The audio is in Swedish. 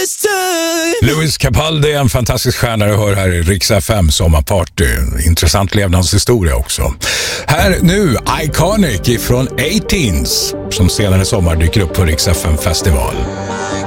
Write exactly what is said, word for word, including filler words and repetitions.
this time. Louis Capaldi är en fantastisk stjärna du hör här i Rix F M sommarparty. Intressant levnadshistoria också. Här nu Iconic ifrån eighteens som senare sommar dyker upp på Rix F M festival.